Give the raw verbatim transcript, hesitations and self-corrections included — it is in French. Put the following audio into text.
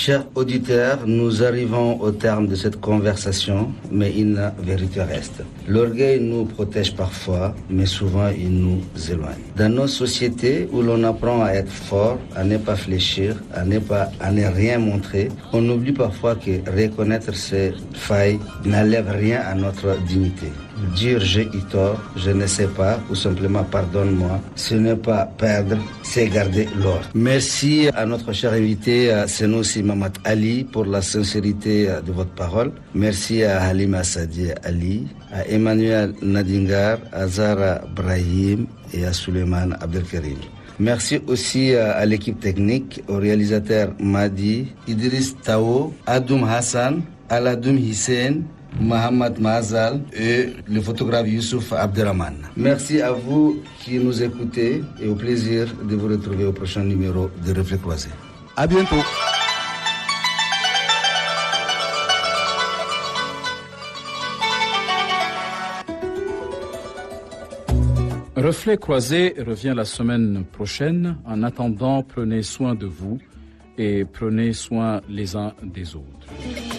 Chers auditeurs, nous arrivons au terme de cette conversation, mais une vérité reste. L'orgueil nous protège parfois, mais souvent il nous éloigne. Dans nos sociétés où l'on apprend à être fort, à ne pas fléchir, à ne pas, à ne rien montrer, on oublie parfois que reconnaître ses failles n'enlève rien à notre dignité. Dire j'ai eu tort, je ne sais pas, ou simplement pardonne-moi, ce n'est pas perdre, c'est garder l'ordre. Merci à notre cher invité, Senoussi Mamat Ali, pour la sincérité de votre parole. Merci à Halima Sadi Ali, à Emmanuel Nadingar, à Zara Brahim et à Suleiman Abdelkarim. Merci aussi à l'équipe technique, au réalisateur Madi, Idriss Tao, Adoum Hassan, Aladoum Hissène, Mohamed Mazal et le photographe Youssouf Abderrahman. Merci à vous qui nous écoutez et au plaisir de vous retrouver au prochain numéro de Reflets Croisés. À bientôt. Reflets Croisés revient la semaine prochaine. En attendant, prenez soin de vous et prenez soin les uns des autres.